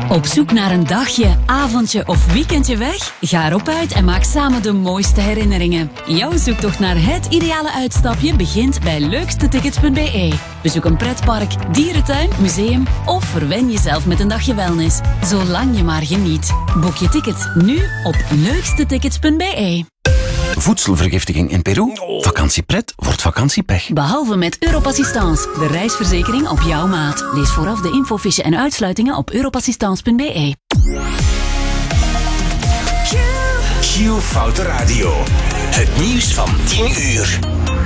Op zoek naar een dagje, avondje of weekendje weg? Ga erop uit en maak samen de mooiste herinneringen. Jouw zoektocht naar het ideale uitstapje begint bij leukstetickets.be. Bezoek een pretpark, dierentuin, museum of verwen jezelf met een dagje wellness. Zolang je maar geniet. Boek je ticket nu op leukstetickets.be. Voedselvergiftiging in Peru? Vakantiepret wordt vakantiepech. Behalve met Europassistance, de reisverzekering op jouw maat. Lees vooraf de infofiche en uitsluitingen op europassistance.be. Q Foute Radio. Het nieuws van 10 uur.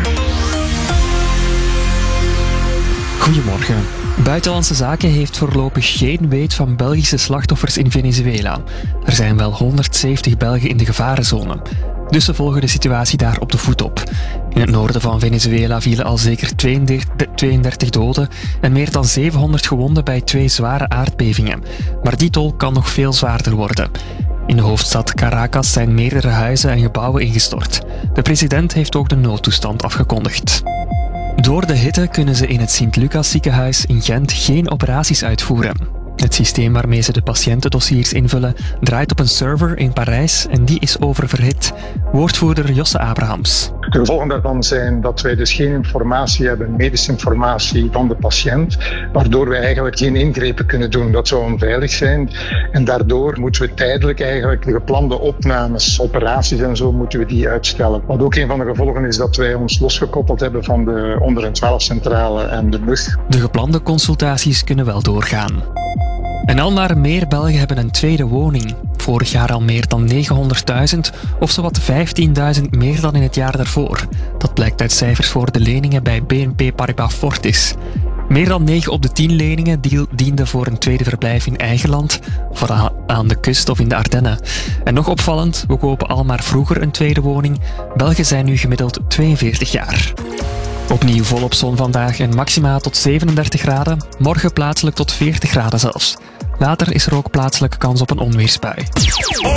Goedemorgen. Buitenlandse Zaken heeft voorlopig geen weet van Belgische slachtoffers in Venezuela. Er zijn wel 170 Belgen in de gevarenzone. Dus ze volgen de situatie daar op de voet op. In het noorden van Venezuela vielen al zeker 32 doden en meer dan 700 gewonden bij 2 zware aardbevingen. Maar die tol kan nog veel zwaarder worden. In de hoofdstad Caracas zijn meerdere huizen en gebouwen ingestort. De president heeft ook de noodtoestand afgekondigd. Door de hitte kunnen ze in het Sint-Lucas ziekenhuis in Gent geen operaties uitvoeren. Het systeem waarmee ze de patiëntendossiers invullen draait op een server in Parijs en die is oververhit. Woordvoerder Josse Abrahams. De gevolgen daarvan zijn dat wij dus geen informatie hebben, medische informatie van de patiënt, waardoor wij eigenlijk geen ingrepen kunnen doen. Dat zou onveilig zijn. En daardoor moeten we tijdelijk eigenlijk de geplande opnames, operaties en zo, moeten we die uitstellen. Wat ook een van de gevolgen is dat wij ons losgekoppeld hebben van de 112-centrale en de MUG. De geplande consultaties kunnen wel doorgaan. En al naar meer Belgen hebben een tweede woning. Vorig jaar al meer dan 900.000 of zowat 15.000 meer dan in het jaar daarvoor. Dat blijkt uit cijfers voor de leningen bij BNP Paribas Fortis. Meer dan 9 op de 10 leningen dienden voor een tweede verblijf in eigen land, of aan de kust of in de Ardennen. En nog opvallend, we kopen al maar vroeger een tweede woning. Belgen zijn nu gemiddeld 42 jaar. Opnieuw volop zon vandaag en maxima tot 37 graden. Morgen plaatselijk tot 40 graden zelfs. Later is er ook plaatselijk kans op een onweersbui.